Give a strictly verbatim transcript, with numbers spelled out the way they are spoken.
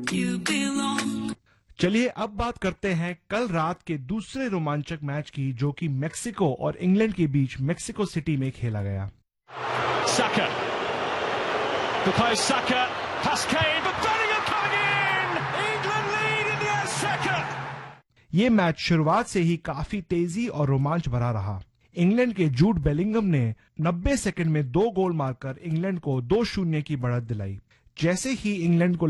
you belong. चलिए अब बात करते हैं कल रात के दूसरे रोमांचक मैच की, जो कि मेक्सिको और इंग्लैंड के बीच मेक्सिको सिटी में खेला गया। Saka, Bukayo Saka, past Kane, but Bellingham coming in. England lead in the second. ये मैच शुरुआत से ही काफी तेजी और रोमांच भरा रहा। इंग्लैंड के जूड बेलिंगम ने नब्बे सेकंड में दो गोल मारकर इंग्लैंड को दो शून्य की बढ़त दिलाई। जैसे ही इंग्लैंड को